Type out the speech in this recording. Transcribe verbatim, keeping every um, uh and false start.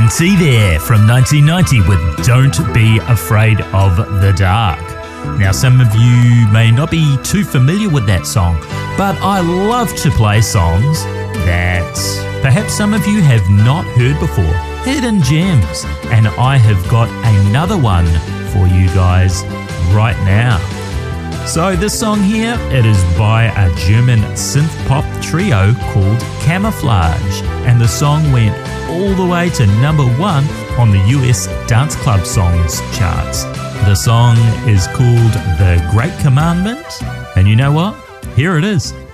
N T there from nineteen ninety with Don't Be Afraid of the Dark. Now, some of you may not be too familiar with that song, but I love to play songs that perhaps some of you have not heard before, hidden gems, and I have got another one for you guys right now. So this song here, it is by a German synth-pop trio called Camouflage, and the song went all the way to number one on the U S Dance Club Songs charts. The song is called The Great Commandment, and you know what? Here it is.